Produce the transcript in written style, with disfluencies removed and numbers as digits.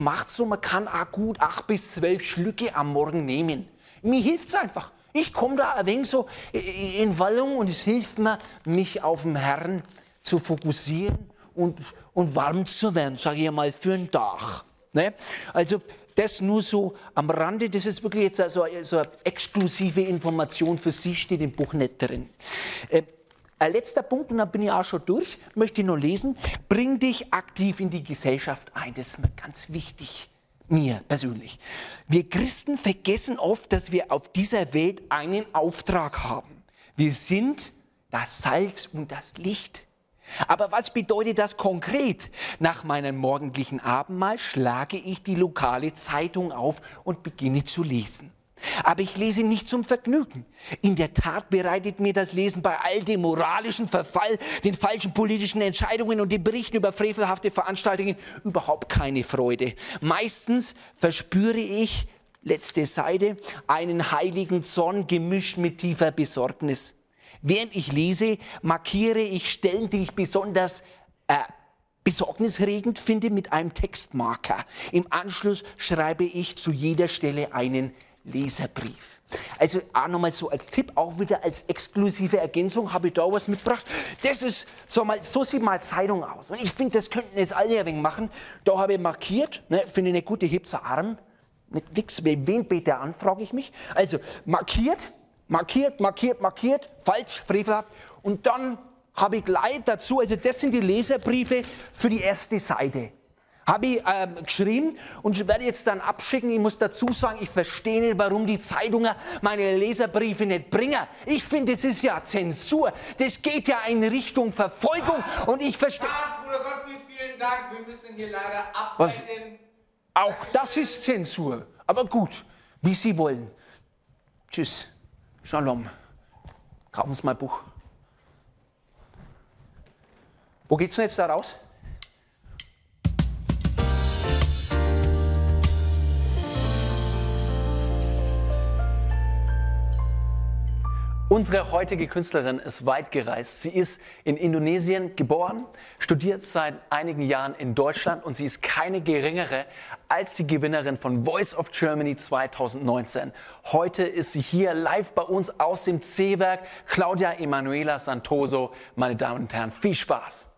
macht so, man kann auch gut 8 bis 12 Schlücke am Morgen nehmen. Mir hilft's einfach. Ich komme da ein wenig so in Wallung und es hilft mir, mich auf den Herrn zu fokussieren und warm zu werden, sage ich mal, für den Tag. Ne? Also das nur so am Rande, das ist wirklich jetzt so eine exklusive Information für Sie, steht im Buch nicht drin. Ein letzter Punkt, und dann bin ich auch schon durch, möchte ich noch lesen. Bring dich aktiv in die Gesellschaft ein, das ist mir ganz wichtig, mir persönlich. Wir Christen vergessen oft, dass wir auf dieser Welt einen Auftrag haben. Wir sind das Salz und das Licht. Aber was bedeutet das konkret? Nach meinem morgendlichen Abendmahl schlage ich die lokale Zeitung auf und beginne zu lesen. Aber ich lese nicht zum Vergnügen. In der Tat bereitet mir das Lesen bei all dem moralischen Verfall, den falschen politischen Entscheidungen und den Berichten über frevelhafte Veranstaltungen überhaupt keine Freude. Meistens verspüre ich, letzte Seite, einen heiligen Zorn gemischt mit tiefer Besorgnis. Während ich lese, markiere ich Stellen, die ich besonders besorgniserregend finde, mit einem Textmarker. Im Anschluss schreibe ich zu jeder Stelle einen Leserbrief. Also auch nochmal so als Tipp, auch wieder als exklusive Ergänzung habe ich da was mitgebracht. Das ist, so sieht mal Zeitung aus. Und ich finde, das könnten jetzt alle ein wenig machen. Da habe ich markiert, ne, finde ich eine gute Hipster Arm. Nix, wen bitte an, frage ich mich. Also markiert, falsch, frevelhaft. Und dann habe ich gleich dazu, also das sind die Leserbriefe für die erste Seite. Habe ich geschrieben und werde jetzt dann abschicken. Ich muss dazu sagen, ich verstehe nicht, warum die Zeitungen meine Leserbriefe nicht bringen. Ich finde, das ist ja Zensur. Das geht ja in Richtung Verfolgung. Und ich verstehe... Bruder Gottfried, vielen Dank. Wir müssen hier leider abbrechen. Auch das ist Zensur. Aber gut, wie Sie wollen. Tschüss. Shalom. Kaufen Sie mein Buch. Wo geht's denn jetzt da raus? Unsere heutige Künstlerin ist weit gereist. Sie ist in Indonesien geboren, studiert seit einigen Jahren in Deutschland und sie ist keine geringere als die Gewinnerin von Voice of Germany 2019. Heute ist sie hier live bei uns aus dem C-Werk. Claudia Emanuela Santoso, meine Damen und Herren, viel Spaß!